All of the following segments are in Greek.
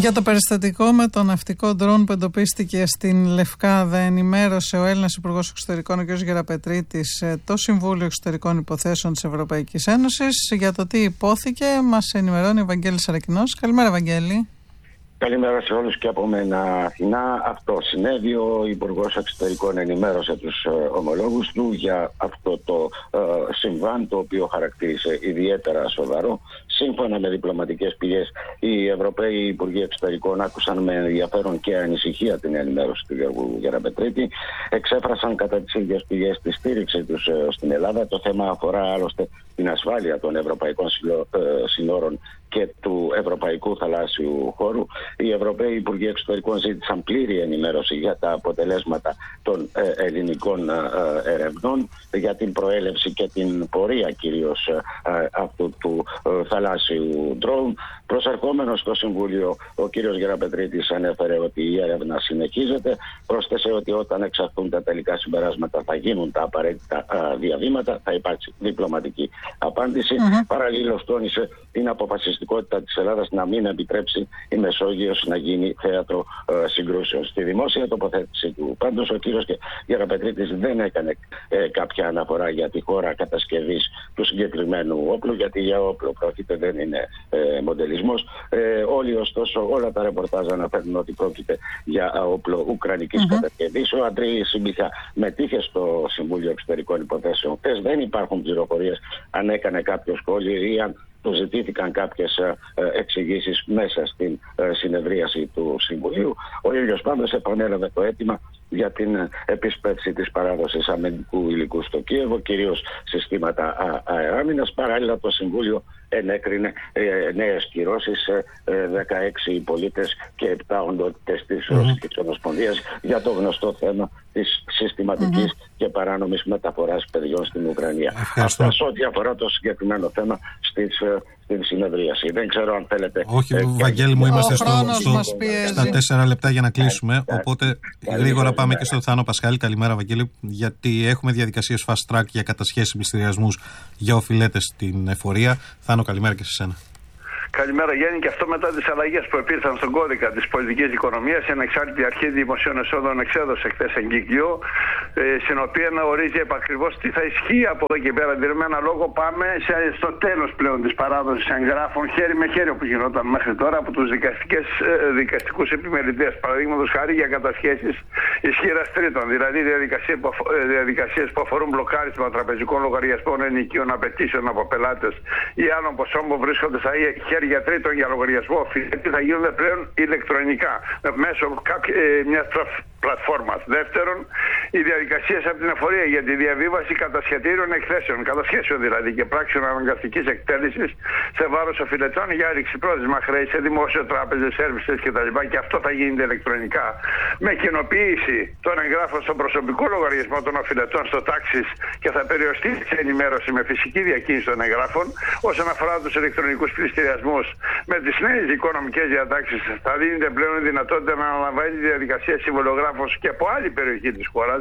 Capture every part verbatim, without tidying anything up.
Για το περιστατικό με το ναυτικό ντρόουν που εντοπίστηκε στην Λευκάδα, ενημέρωσε ο Έλληνας Υπουργός Εξωτερικών, ο κ. Γεραπετρίτης, το Συμβούλιο Εξωτερικών Υποθέσεων της Ευρωπαϊκής Ένωσης. Για το τι υπόθηκε, μας ενημερώνει ο Βαγγέλης Αρακινός. Καλημέρα, Βαγγέλη. Καλημέρα σε όλους και από μένα, Αθηνά. Αυτό συνέβη. Ο Υπουργός Εξωτερικών ενημέρωσε τους ε, ομολόγους του για αυτό το ε, συμβάν, το οποίο χαρακτήρισε ιδιαίτερα σοβαρό. Σύμφωνα με διπλωματικές πηγές, οι Ευρωπαίοι Υπουργοί Εξωτερικών άκουσαν με ενδιαφέρον και ανησυχία την ενημέρωση του Γιώργου Γεραπετρίτη. Εξέφρασαν κατά τις ίδιες πηγές τη στήριξη τους ε, στην Ελλάδα. Το θέμα αφορά άλλωστε την ασφάλεια των ευρωπαϊκών συνόρων και του ευρωπαϊκού θαλάσσιου χώρου. Οι Ευρωπαίοι Υπουργοί Εξωτερικών ζήτησαν πλήρη ενημέρωση για τα αποτελέσματα των ε, ελληνικών ε, ερευνών, για την προέλευση και την πορεία κυρίως ε, αυτού του ε, θαλάσσιου ντρόουν. Προσερχόμενος στο Συμβούλιο, ο κύριος Γεραπετρίτης ανέφερε ότι η έρευνα συνεχίζεται. Πρόσθεσε ότι όταν εξαχθούν τα τελικά συμπεράσματα θα γίνουν τα απαραίτητα ε, διαβήματα, θα υπάρξει διπλωματική απάντηση. Mm-hmm. Παραλλήλως τόνισε την αποφασιστικότητα της Ελλάδας να μην επιτρέψει η Μεσόγειος να γίνει θέατρο ε, συγκρούσεων. Στη δημόσια τοποθέτηση του πάντως ο κύριος Γεραπετρίτης δεν έκανε ε, κάποια αναφορά για τη χώρα κατασκευής του συγκεκριμένου όπλου, γιατί για όπλο πρόκειται, δεν είναι ε, μοντελισμός. Ε, όλοι ωστόσο, όλα τα ρεπορτάζ αναφέρουν ότι πρόκειται για όπλο ουκρανικής mm-hmm. κατασκευής. Ο Αντρέης Σιμπιχά μετήχε στο Συμβούλιο Εξωτερικών Υποθέσεων. Δεν υπάρχουν πληροφορίες αν έκανε κάποιο σχόλιο ή αν του ζητήθηκαν κάποιες εξηγήσεις μέσα στην συνεδρίαση του Συμβουλίου. Ο ίδιος πάντως επανέλαβε το αίτημα για την επισπεύση της παράδοσης αμυντικού υλικού στο Κίεβο, κυρίως συστήματα αεράμινας. Παράλληλα, το Συμβούλιο ενέκρινε ε, νέες κυρώσεις ε, δεκαέξι πολίτες και επτά οντότητες της mm-hmm. Ρωσικής Ομοσπονδίας για το γνωστό θέμα της συστηματικής mm-hmm. και παράνομης μεταφοράς παιδιών στην Ουκρανία. Αυτά σε ό,τι αφορά το συγκεκριμένο θέμα στις, στην συνεδρίαση. Δεν ξέρω αν θέλετε... Όχι, ε, Βαγγέλη μου, είμαστε στο, στο, στα τέσσερα λεπτά για να κλείσουμε, yeah, οπότε yeah, γρήγορα yeah, πάμε yeah. και στο Θάνο Πασχάλη. Καλημέρα, Βαγγέλη, γιατί έχουμε διαδικασίες fast track για κατασχέσεις μυστηριασμούς για οφειλέτες στην εφορία. Θάνο, καλημέρα και σε σένα. Καλημέρα, Γιάννη. Και αυτό μετά τις αλλαγές που επήρθαν στον κώδικα της πολιτικής οικονομίας, η ανεξάρτητη αρχή δημοσίων εσόδων εξέδωσε χθες εγκύκλιο, ε, στην οποία να ορίζει επακριβώς τι θα ισχύει από εδώ και πέρα. Δηλαδή, με ένα λόγο πάμε σε, στο τέλος πλέον της παράδοσης εγγράφων, χέρι με χέρι που γινόταν μέχρι τώρα από τους δικαστικές, ε, δικαστικούς επιμελητές. Παραδείγματος χάρη για κατασχέσεις ισχύρας τρίτων, δηλαδή διαδικασίες που, αφο, ε, διαδικασίες που αφορούν μπλοκάρισμα τραπεζικών λογαριασμών, ενοικίων απαιτήσεων από πελάτες ή άλλων ποσών που βρίσκονται στα χέρια για τρίτον για λογαριασμό οφειλέτη θα γίνονται πλέον ηλεκτρονικά μέσω κάποιες, ε, μιας πλατφόρμας. Δεύτερον, οι διαδικασίες από την εφορία για τη διαβίβαση κατασχετήριων εκθέσεων, κατασχέσεων δηλαδή και πράξεων αναγκαστικής εκτέλεσης σε βάρος οφειλετών για ρηξιπρόθεσμα χρέη σε δημόσιο τράπεζες, σέρβισες κτλ. Και αυτό θα γίνεται ηλεκτρονικά με κοινοποίηση των εγγράφων στον προσωπικό λογαριασμό των οφειλετών στο τάξης και θα περιοριστεί σε ενημέρωση με φυσική διακίνηση των εγγράφων. Όσον αφορά τους ηλεκτρονικούς πληστηριασμούς, με τις νέες οικονομικές διατάξεις θα δίνεται πλέον η δυνατότητα να αναλαμβάνει τη διαδικασία συμβολογράφου και από άλλη περιοχή της χώρας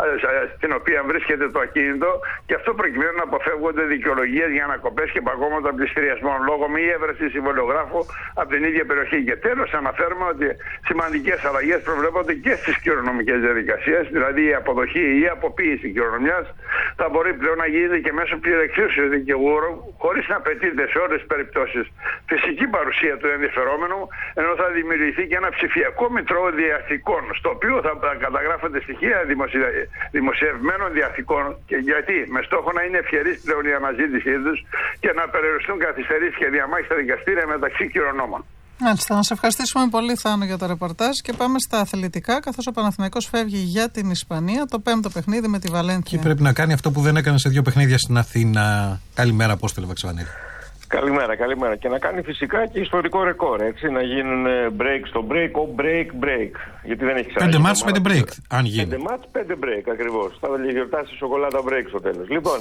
στην οποία βρίσκεται το ακίνητο, και αυτό προκειμένου να αποφεύγονται δικαιολογίες για ανακοπές και παγώματα πληστηριασμών λόγω μη έβρεση συμβολογράφου από την ίδια περιοχή. Και τέλος, αναφέρουμε ότι σημαντικές αλλαγές προβλέπονται και στις κληρονομικές διαδικασίες, δηλαδή η αποδοχή ή η αποποίηση κληρονομιάς θα μπορεί πλέον να γίνεται και μέσω πληρεξούσιου δικηγόρου, χωρίς να απαιτείται σε όλες τις περιπτώσεις φυσική παρουσία του ενδιαφερόμενου, ενώ θα δημιουργηθεί και ένα ψηφιακό μητρό διαθηκών, στο οποίο θα καταγράφονται στοιχεία δημοσιευμένων διαθηκών, και γιατί με στόχο να είναι ευχερής πλέον η αναζήτησή τους και να περιοριστούν καθυστερήσεις και διαμάχες στα δικαστήρια μεταξύ κληρονόμων. Μάλιστα, να σε ευχαριστήσουμε πολύ, Θάνο, για το ρεπορτάζ, και πάμε στα αθλητικά, καθώς ο Παναθηναϊκός φεύγει για την Ισπανία, το πέμπτο παιχνίδι με τη Βαλένθια. Και πρέπει να κάνει αυτό που δεν έκανε σε δύο παιχνίδια στην Αθήνα. Καλημέρα, Απόστολε Βαξιβανίδη. Καλημέρα, καλημέρα. Και να κάνει φυσικά και ιστορικό ρεκόρ, έτσι, να γίνουν break στο break, ο break, break. Γιατί δεν έχει ξαναγίνει. Πέντε μάτς, πέντε break, αν γίνει. Πέντε μάτς, πέντε break, ακριβώς. Θα γιορτάσει σοκολάτα break στο τέλος. Λοιπόν,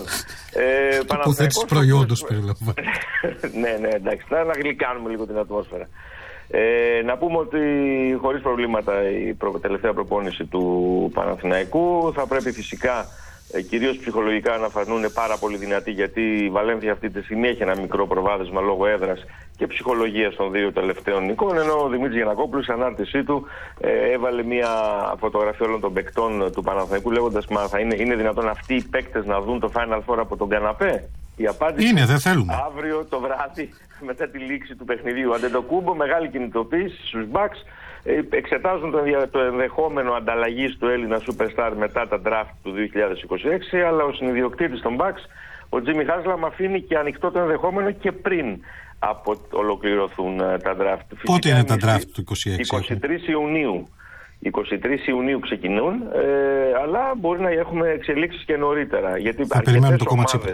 ε, τοποθέτηση προϊόντος περιλαμβάνει. Ναι, ναι, εντάξει, θα να γλυκάνουμε λίγο την ατμόσφαιρα. Ε, να πούμε ότι χωρίς προβλήματα η προ, τελευταία προπόνηση του Παναθηναϊκού θα πρέπει φυσικά ε, κυρίως ψυχολογικά να φανούν πάρα πολύ δυνατοί, γιατί η Βαλένθια αυτή τη στιγμή έχει ένα μικρό προβάδισμα λόγω έδρας και ψυχολογίας των δύο τελευταίων νικών, ενώ ο Δημήτρης Γιαννακόπουλος στην ανάρτησή του ε, έβαλε μια φωτογραφία όλων των παικτών του Παναθηναϊκού, λέγοντας μα θα είναι, είναι δυνατόν αυτοί οι παίκτες να δουν το Final Four από τον καναπέ? Η απάντηση είναι, δεν θέλουμε. Αύριο το βράδυ, μετά τη λήξη του παιχνιδιού. Αντετοκούμπο, μεγάλη κινητοποίηση στους Bucks. Εξετάζουν το ενδεχόμενο ανταλλαγής του Έλληνα Superstar μετά τα draft του δύο χιλιάδες είκοσι έξι, αλλά ο συνιδιοκτήτης των Bucks, ο Τζίμι Χάσλαμ, αφήνει και ανοιχτό το ενδεχόμενο και πριν από ολοκληρωθούν τα draft. Πότε φυσικά είναι τα draft του είκοσι έξι? είκοσι τρεις Ιουνίου. είκοσι τρεις Ιουνίου ξεκινούν, ε, αλλά μπορεί να έχουμε εξελίξεις και νωρίτερα. Γιατί θα περιμένουμε το κόμμα Τσίπρα.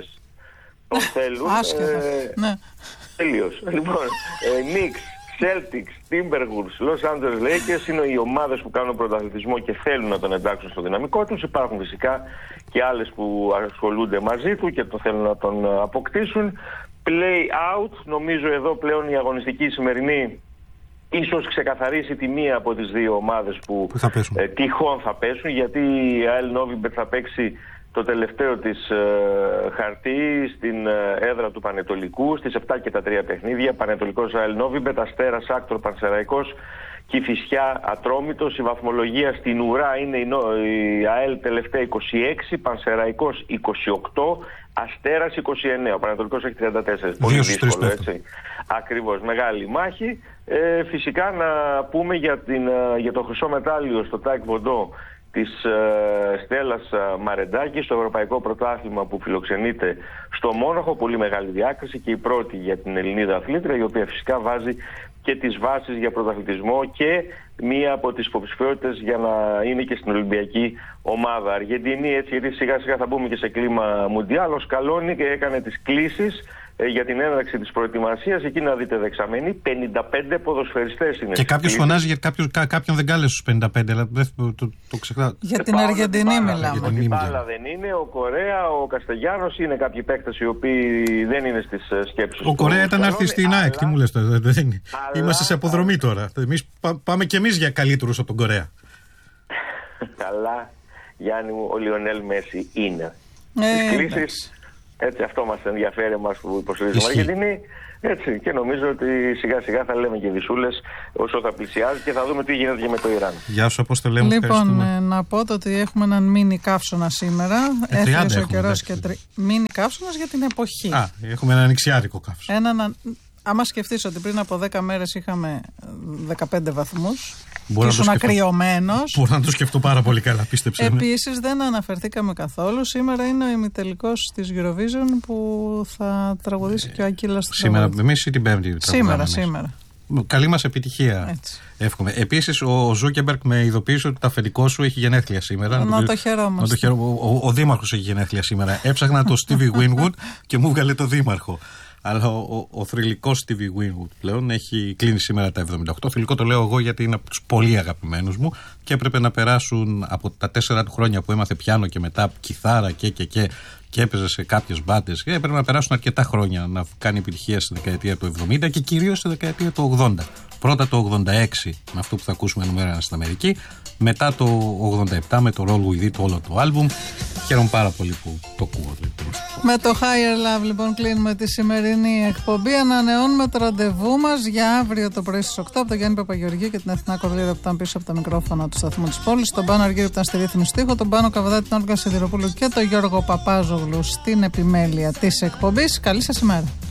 Το θέλουν. Άσχετα. Ε, ναι. Τελείως. Λοιπόν, ε, Knicks, Celtics, Timberwolves, Los Angeles Lakers είναι οι ομάδες που κάνουν πρωταθλητισμό και θέλουν να τον εντάξουν στο δυναμικό τους. Υπάρχουν φυσικά και άλλες που ασχολούνται μαζί του και το θέλουν να τον αποκτήσουν. Play out, νομίζω εδώ πλέον η αγωνιστική σημερινή ίσως ξεκαθαρίσει τη μία από τις δύο ομάδες που, που θα ε, τυχόν θα πέσουν, γιατί η ΑΕΛ Νόβιμπετ θα παίξει το τελευταίο της ε, χαρτί στην ε, έδρα του Πανετολικού στις επτά και τα τρία παιχνίδια. Πανετολικός ΑΕΛ Νόβιμπετ, Αστέρας Άκτορ Πανσεραϊκός, Κηφισιά Ατρόμητος. Η βαθμολογία στην ουρά είναι η, η ΑΕΛ τελευταία είκοσι έξι, Πανσεραϊκός είκοσι οκτώ, Αστέρας είκοσι εννέα. Ο Πανετολικός έχει τριάντα τέσσερα. Πολύ δύσκολο, έτσι. Ακριβώς, μεγάλη μάχη. Ε, φυσικά να πούμε για, την, για το χρυσό μετάλλιο στο Τάικ Βοντό της ε, Στέλλας Μαρεντάκη στο Ευρωπαϊκό Πρωτάθλημα που φιλοξενείται στο Μόναχο. Πολύ μεγάλη διάκριση και η πρώτη για την Ελληνίδα αθλήτρια, η οποία φυσικά βάζει και τις βάσεις για πρωταθλητισμό και μία από τις υποψηφιότητες για να είναι και στην Ολυμπιακή ομάδα. Αργεντινή, έτσι, γιατί σιγά σιγά θα μπούμε και σε κλίμα μουντιάλ. Ο Σκαλόνι και έκανε τις κλήσεις ε, για την έναρξη της προετοιμασίας. Εκεί να δείτε δεξαμένη, πενήντα πέντε ποδοσφαιριστές είναι. Και κάποιος φωνάζει γιατί κάποιος, κά, κάποιον δεν κάλεσε στους πενήντα πέντε, αλλά δεν το, το, το ξεχνάω. Για την Αργεντινή μιλάμε. Η Πάλα δεν είναι, ο Κορέα, ο Καστεγιάνος είναι κάποιοι παίκτες οι οποίοι δεν είναι στις σκέψεις. Ο Κορέα ήταν να έρθει στην ΑΕΚ, τι μου λες τώρα, δεν είναι. Αλλά... Είμαστε σε αποδρομή τώρα. Εμείς, πά, πάμε κι εμείς για καλύτερους από τον Κορέα. Καλά, Γιάννη μου, ο Λιονέλ Μέση είναι. Ε, Τις κλήσεις, έτσι, αυτό μας ενδιαφέρει εμάς που υποστηρίζουμε Αργεντινή. Έτσι, και νομίζω ότι σιγά σιγά θα λέμε και δυσούλες όσο θα πλησιάζει και θα δούμε τι γίνεται και με το Ιράν. Γεια σου, πώς το λέμε. Λοιπόν, ε, να πω ότι έχουμε έναν μίνι καύσωνα σήμερα. Ε, Έφυγε ο καιρός και τρι... Μίνι καύσωνας για την εποχή. Α, έχουμε έναν ανοιξιάτικο καύσωνα. Έναν, άμα σκεφτείς ότι πριν από δέκα μέρες είχαμε δεκαπέντε βαθμούς. Μπορώ και ήσουν ακριωμένος. Μπορώ να το σκεφτώ πάρα πολύ καλά, πίστεψε. Επίσης δεν αναφερθήκαμε καθόλου. Σήμερα είναι ο ημιτελικός της Eurovision που θα τραγουδήσει ε, και ο Ακύλας. Σήμερα, εμείς ή την Πέμπτη. Σήμερα, σήμερα. Καλή μας επιτυχία. Έτσι. Εύχομαι. Επίσης, ο Ζούκεμπερκ με ειδοποίησε ότι το αφεντικό σου έχει γενέθλια σήμερα. Να, να το, το χαιρόμαστε. Ο, ο, ο δήμαρχος έχει γενέθλια σήμερα. Έψαχνα το Stevie Winwood και μου βγάλε το δήμαρχο. Αλλά ο, ο, ο θρυλικός Stevie Winwood πλέον έχει κλείνει σήμερα τα εβδομήντα οκτώ. Θρυλικό το λέω εγώ γιατί είναι από τους πολύ αγαπημένους μου και έπρεπε να περάσουν από τα τέσσερα του χρόνια που έμαθε πιάνο και μετά κιθάρα και και και και έπαιζε σε κάποιες μπάντες και έπρεπε να περάσουν αρκετά χρόνια να κάνει επιτυχία στη δεκαετία του εβδομήντα και κυρίως στη δεκαετία του ογδόντα. Πρώτα το ογδόντα έξι με αυτό που θα ακούσουμε νούμερα στην Αμερική, μετά το ογδόντα επτά με το Roll With It, όλο το άλμπουμ. Χαίρομαι πάρα πολύ που το ακούω. Με το Higher Love λοιπόν κλείνουμε τη σημερινή εκπομπή. Ανανεώνουμε το ραντεβού μας για αύριο το πρωί στις οκτώ από τον Γιάννη Παπαγεωργίου και την Αθηνά Κορδίδα που ήταν πίσω από τα μικρόφωνα του σταθμού της πόλης, τον Πάνο Αργύριο που ήταν στη ρύθμιση στίχο, τον Πάνο Καβαδά, την Όλγα Σιδηροπούλου και τον Γιώργο Παπάζογλου στην επιμέλεια της εκπομπής. Καλή σας ημέρα.